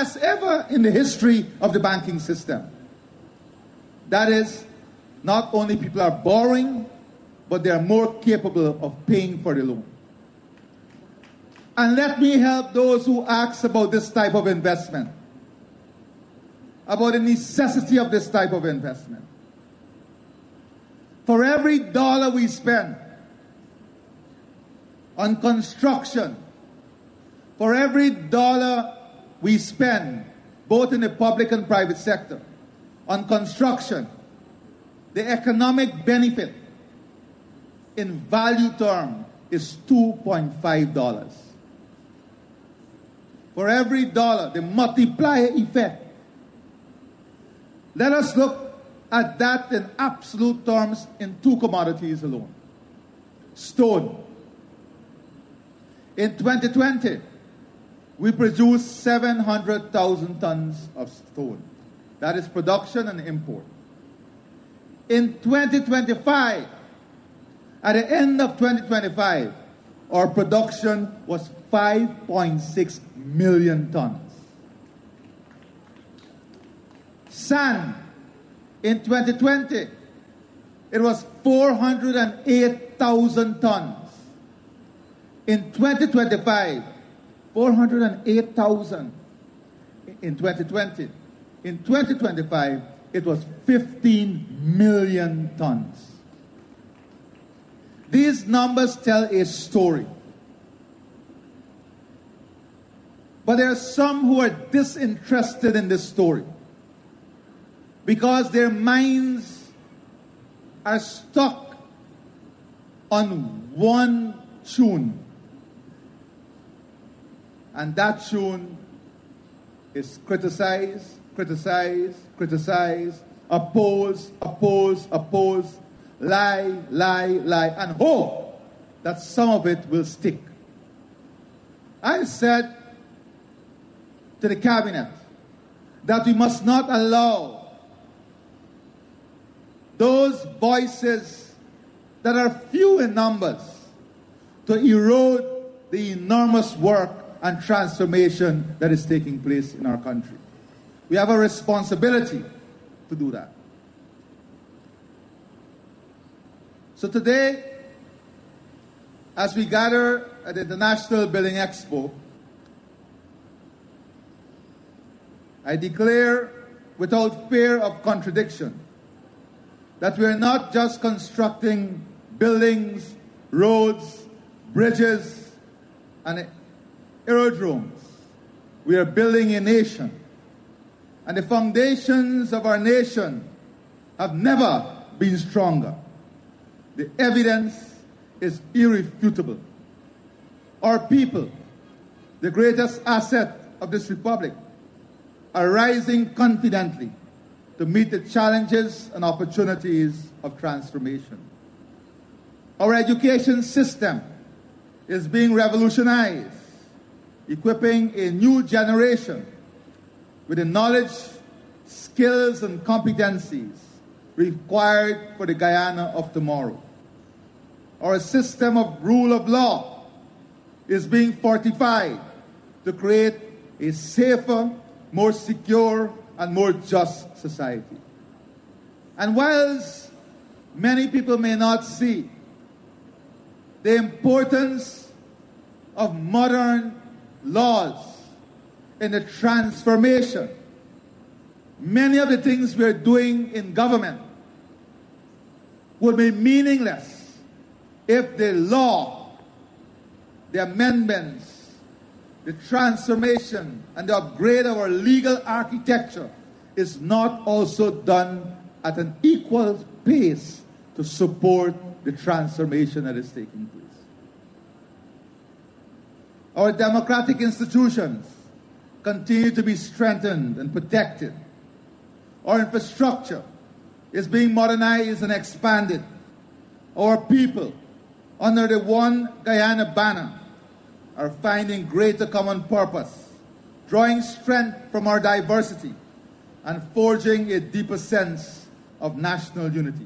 highest ever in the history of the banking system. That is, not only people are borrowing, but they are more capable of paying for the loan. And let me help those who ask about this type of investment, about the necessity of this type of investment. For every dollar we spend on construction, for every dollar we spend, both in the public and private sector, on construction, the economic benefit in value term is $2.5. For every dollar, the multiplier effect. Let us look at that in absolute terms in two commodities alone. Stone. In 2020, we produced 700,000 tons of stone. That is production and import. In 2025, at the end of 2025, our production was 5.6 million tons. Sand, in 2020, it was 408,000 tons. In 2025, 408,000 in 2020. In 2025, it was 15 million tons. These numbers tell a story. But there are some who are disinterested in this story because their minds are stuck on one tune. And that tune is criticize, criticize, criticize, oppose, oppose, oppose, lie, lie, lie, and hope that some of it will stick. I said to the cabinet that we must not allow those voices that are few in numbers to erode the enormous work and transformation that is taking place in our country. We have a responsibility to do that. So today, as we gather at the International Building Expo, I declare without fear of contradiction that we are not just constructing buildings, roads, bridges, and aerodromes. We are building a nation. And the foundations of our nation have never been stronger. The evidence is irrefutable. Our people, the greatest asset of this republic, are rising confidently to meet the challenges and opportunities of transformation. Our education system is being revolutionized, equipping a new generation with the knowledge, skills, and competencies required for the Guyana of tomorrow. Our system of rule of law is being fortified to create a safer, more secure, and more just society. And whilst many people may not see the importance of modern laws in the transformation, many of the things we're doing in government would be meaningless if the law, the amendments, the transformation, and the upgrade of our legal architecture is not also done at an equal pace to support the transformation that is taking place. Our democratic institutions continue to be strengthened and protected. Our infrastructure is being modernized and expanded. Our people, under the One Guyana banner, are finding greater common purpose, drawing strength from our diversity, and forging a deeper sense of national unity.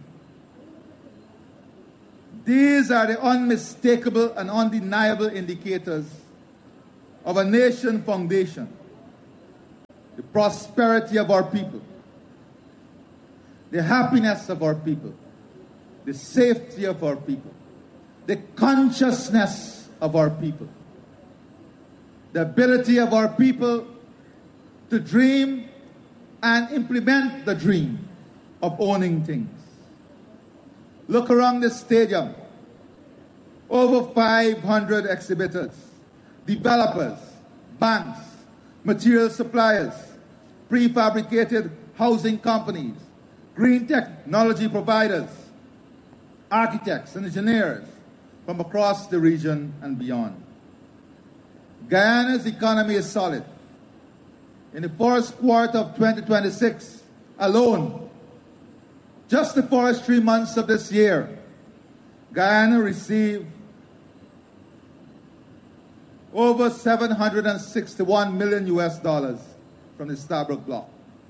These are the unmistakable and undeniable indicators of a nation foundation the prosperity of our people, the happiness of our people, the safety of our people, the consciousness of our people, the ability of our people to dream and implement the dream of owning things. Look around this stadium. Over 500 exhibitors, developers, banks, material suppliers, prefabricated housing companies, green technology providers, architects and engineers from across the region and beyond. Guyana's economy is solid. In the first quarter of 2026 alone, just the first 3 months of this year, Guyana received over $761 million from the Stabroek Bloc.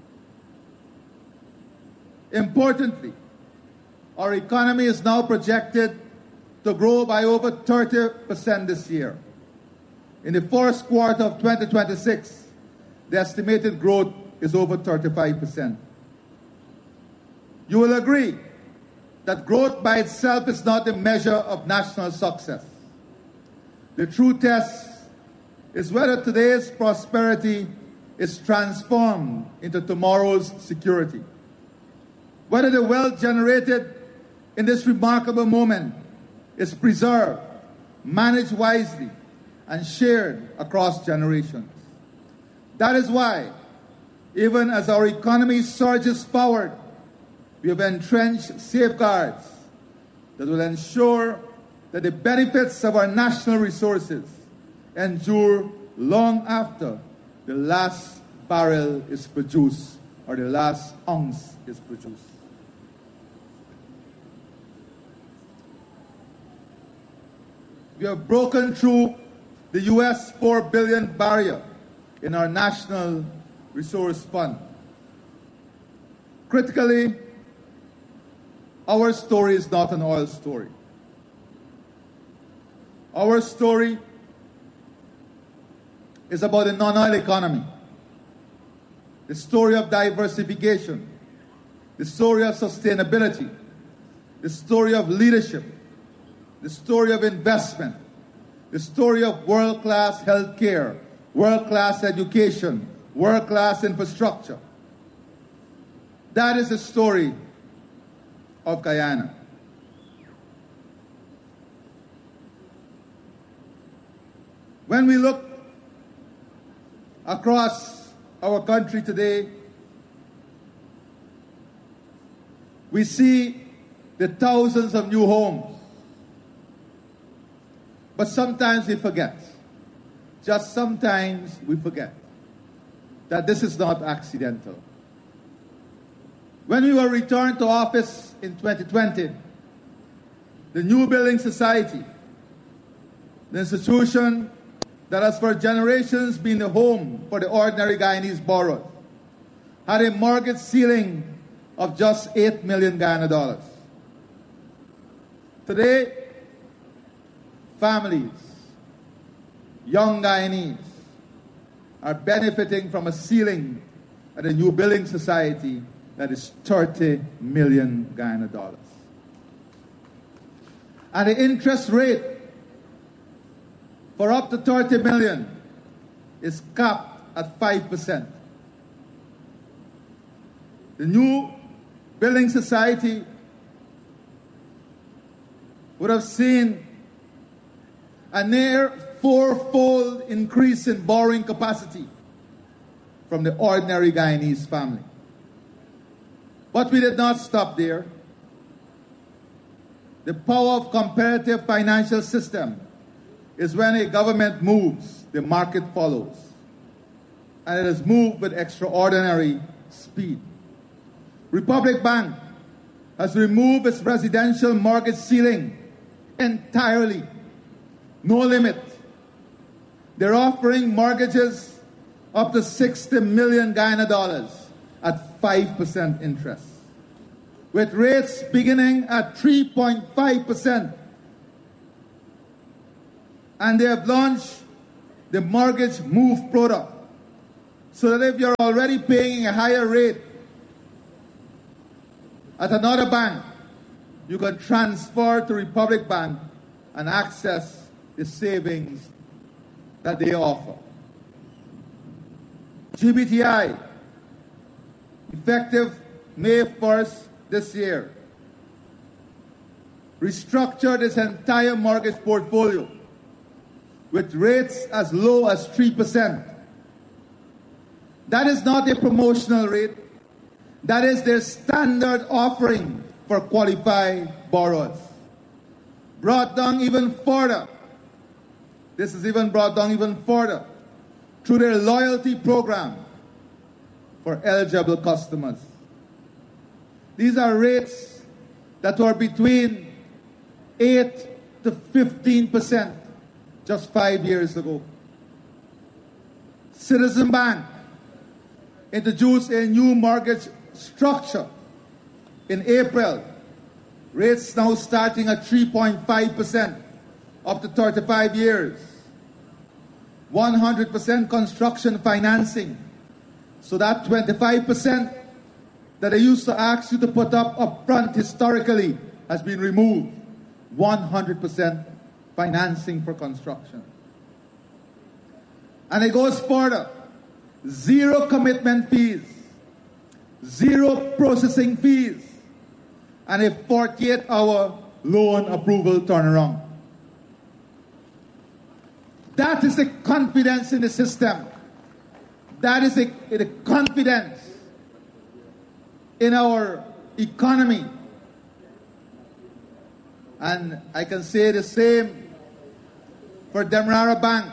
Importantly, our economy is now projected to grow by over 30% this year. In the first quarter of 2026, the estimated growth is over 35%. You will agree that growth by itself is not a measure of national success. The true test is whether today's prosperity is transformed into tomorrow's security. Whether the wealth generated in this remarkable moment is preserved, managed wisely, and shared across generations. That is why, even as our economy surges forward, we have entrenched safeguards that will ensure that the benefits of our national resources endure long after the last barrel is produced or the last ounce is produced. We have broken through the US $4 billion barrier in our National Resource Fund. Critically, our story is not an oil story. Our story is about a non-oil economy, the story of diversification, the story of sustainability, the story of leadership, the story of investment, the story of world-class healthcare, world-class education, world-class infrastructure. That is the story of Guyana. When we look across our country today, we see the thousands of new homes. But sometimes we forget, just sometimes we forget, that this is not accidental. When we were returned to office in 2020, the New Building Society, the institution that has for generations been the home for the ordinary Guyanese borrowers, had a mortgage ceiling of just $8 million Guyana dollars. Today, families, young Guyanese, are benefiting from a ceiling at the New Building Society that is 30 million Guyana dollars. And the interest rate for up to 30 million is capped at 5%. The New Building Society would have seen a near four-fold increase in borrowing capacity from the ordinary Guyanese family. But we did not stop there. The power of competitive financial system is when a government moves, the market follows. And it has moved with extraordinary speed. Republic Bank has removed its residential mortgage ceiling entirely. No limit. They're offering mortgages up to 60 million Guyana dollars at 5% interest, with rates beginning at 3.5%. And they have launched the Mortgage Move product, so that if you're already paying a higher rate at another bank, you can transfer to Republic Bank and access the savings that they offer. GBTI, effective May 1st this year, restructured its entire mortgage portfolio with rates as low as 3%. That is not a promotional rate. That is their standard offering for qualified borrowers. Brought down even further. This is even brought down even further through their loyalty program for eligible customers. These are rates that were between 8 to 15% just 5 years ago. Citizen Bank introduced a new mortgage structure in April. Rates now starting at 3.5% up to 35 years. 100% construction financing. So that 25% that they used to ask you to put up front historically has been removed. 100% financing for construction. And it goes further. Zero commitment fees, zero processing fees, and a 48-hour loan approval turnaround. That is the confidence in the system. That is the confidence in our economy. And I can say the same for Demerara Bank.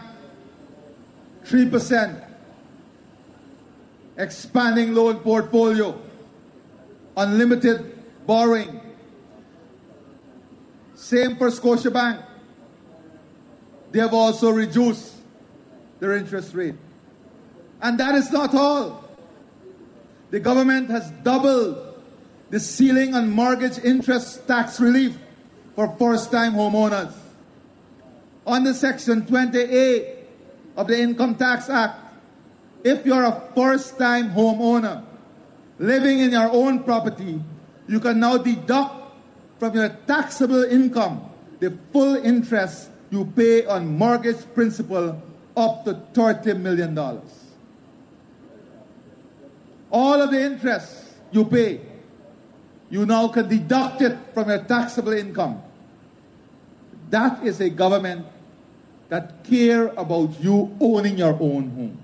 3%. Expanding loan portfolio. Unlimited borrowing. Same for Scotiabank. They have also reduced their interest rate. And that is not all. The government has doubled the ceiling on mortgage interest tax relief for first-time homeowners. Under Section 20A of the Income Tax Act, if you're a first-time homeowner living in your own property, you can now deduct from your taxable income the full interest you pay on mortgage principal up to $30 million. All of the interest you pay, you now can deduct it from your taxable income. That is a government that cares about you owning your own home.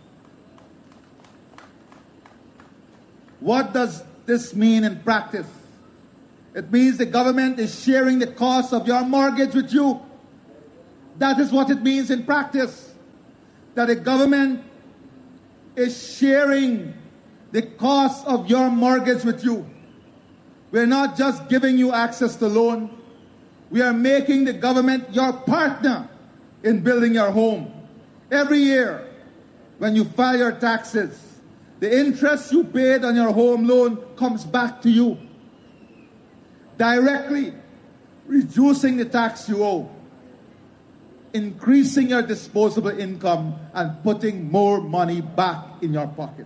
What does this mean in practice? It means the government is sharing the cost of your mortgage with you. That is what it means in practice. That the government is sharing the cost of your mortgage with you. We're not just giving you access to loan. We are making the government your partner in building your home. Every year, when you file your taxes, the interest you paid on your home loan comes back to you, directly reducing the tax you owe, increasing your disposable income, and putting more money back in your pocket.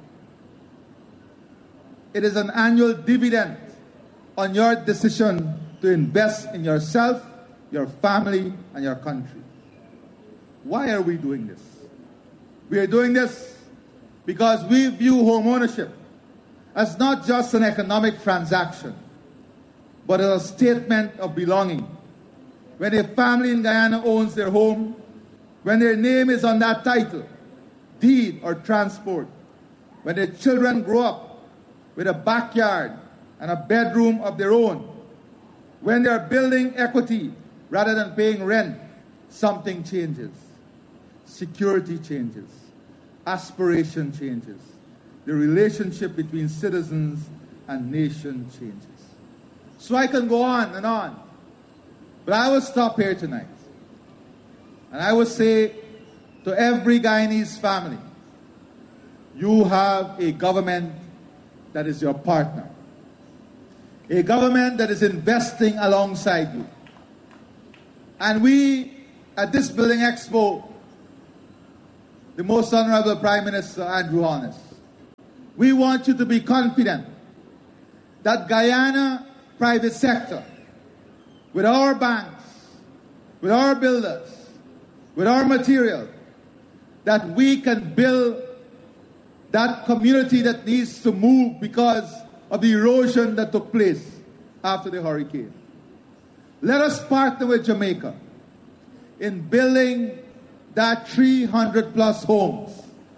It is an annual dividend on your decision to invest in yourself, your family, and your country. Why are we doing this? We are doing this because we view home ownership as not just an economic transaction, but as a statement of belonging. When a family in Guyana owns their home, when their name is on that title, deed, or transport, when their children grow up with a backyard and a bedroom of their own, when they are building equity rather than paying rent, something changes. Security changes. Aspiration changes. The relationship between citizens and nation changes. So I can go on and on. But I will stop here tonight. And I will say to every Guyanese family, you have a government that is your partner. A government that is investing alongside you. And we, at this Building Expo, the Most Honorable Prime Minister Andrew Holness, we want you to be confident that Guyana private sector, with our banks, with our builders, with our material, that we can build that community that needs to move because of the erosion that took place after the hurricane. Let us partner with Jamaica in building that 300 plus homes,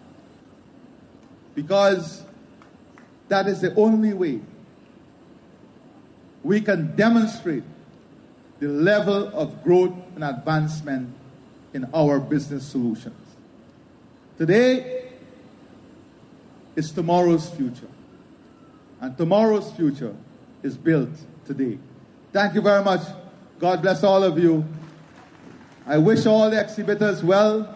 because that is the only way we can demonstrate the level of growth and advancement in our business solutions. Today is tomorrow's future, and tomorrow's future is built today. Thank you very much. God bless all of you. I wish all the exhibitors well.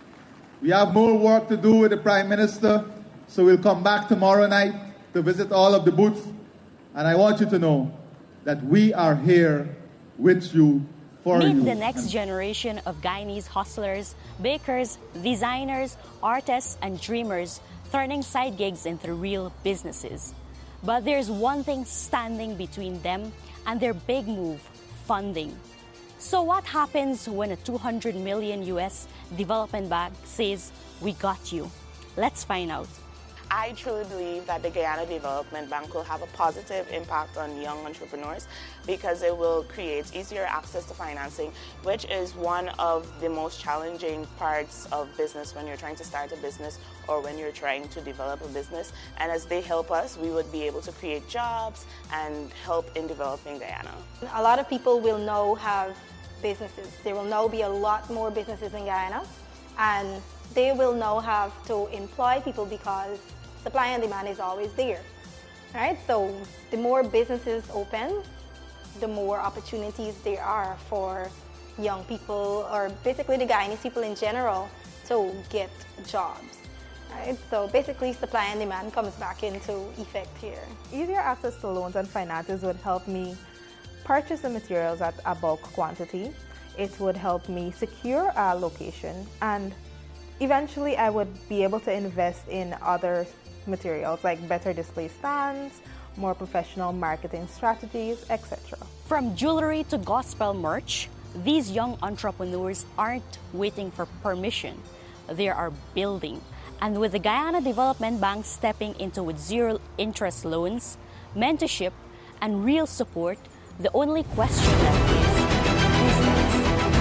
We have more work to do with the Prime Minister, so we'll come back tomorrow night to visit all of the booths. And I want you to know that we are here with you, for you. Meet the next generation of Guyanese hustlers, bakers, designers, artists, and dreamers, turning side gigs into real businesses. But there's one thing standing between them and their big move, funding. So what happens when a $200 million US development bank says, "We got you"? Let's find out. I truly believe that the Guyana Development Bank will have a positive impact on young entrepreneurs because it will create easier access to financing, which is one of the most challenging parts of business when you're trying to start a business or when you're trying to develop a business. And as they help us, we would be able to create jobs and help in developing Guyana. A lot of people will now have businesses. There will now be a lot more businesses in Guyana, and they will now have to employ people because supply and demand is always there, right? So the more businesses open, the more opportunities there are for young people, or basically the Guyanese people in general, to get jobs, right? So basically supply and demand comes back into effect here. Easier access to loans and finances would help me purchase the materials at a bulk quantity. It would help me secure a location, and eventually I would be able to invest in other materials like better display stands, more professional marketing strategies, etc. From jewelry to gospel merch, these young entrepreneurs aren't waiting for permission. They are building. And with the Guyana Development Bank stepping into with zero interest loans, mentorship, and real support, the only question left is, who's next?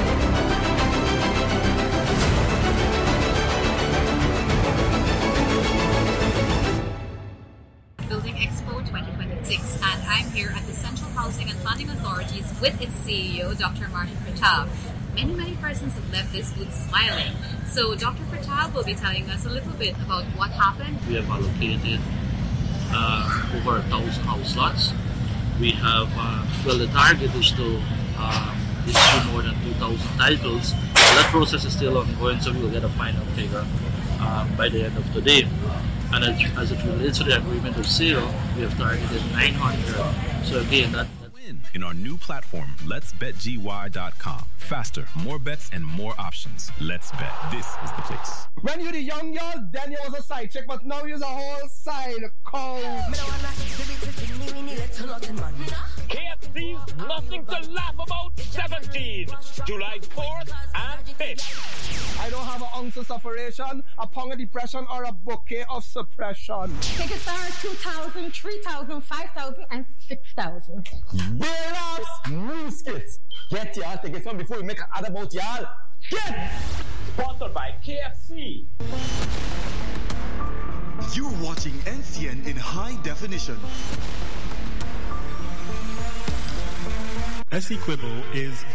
Building Expo 2026, and I'm here at the Central Housing and Planning Authorities with its CEO, Dr. Martin Pratap. Many persons have left this booth smiling. So Dr. Pratap will be telling us a little bit about what happened. We have allocated over 1,000 house lots. We have, the target is to issue more than 2,000 titles. That process is still ongoing, so we will get a final figure by the end of today. And as it relates to the agreement of sale, we have targeted 900. So again, that win in our new platform, letsbetgy.com. Faster, more bets, and more options. Let's Bet. This is the place. When you the young girl, then you was a side chick, but now you're a whole side cow. KFC's Nothing to Laugh About 17, July 4th and 5th. I don't have an ounce of sufferation, a pound of depression, or a bouquet of suppression. Tickets are 2,000, 3,000, 5,000, and 6,000. Bears, new skits. Get your tickets from before we make an ad about y'all. Get! Sponsored by KFC. You're watching NCN in high definition. Essequibo is